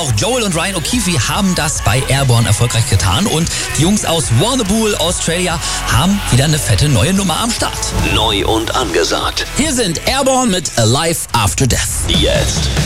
auch Joel und Ryan O'Keefe haben das bei Airborne erfolgreich getan. Und die Jungs aus Warrnambool, Australia, haben wieder eine fette neue Nummer am Start. Neu und angesagt. Hier sind Airborne mit Alive After Death. Jetzt.